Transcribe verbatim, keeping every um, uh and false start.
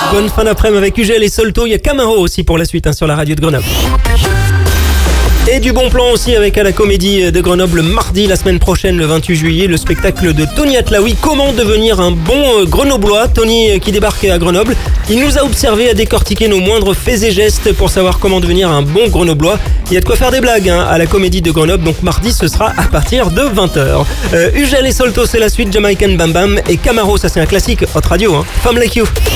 Bonne fin d'après-midi avec Ugel et Solto. Il y a Camaro aussi pour la suite hein, sur la radio de Grenoble. Et du bon plan aussi avec à la Comédie de Grenoble mardi, la semaine prochaine, le vingt-huit juillet, le spectacle de Tony Atlaoui. Comment devenir un bon Grenoblois? Tony qui débarque à Grenoble. Il nous a observé à décortiquer nos moindres faits et gestes pour savoir comment devenir un bon Grenoblois. Il y a de quoi faire des blagues hein, à la Comédie de Grenoble. Donc mardi, ce sera à partir de vingt heures. Euh, Ugel et Solto, c'est la suite. Jamaican Bam Bam et Camaro, ça c'est un classique. Hot Radio, hein. Femme Like You.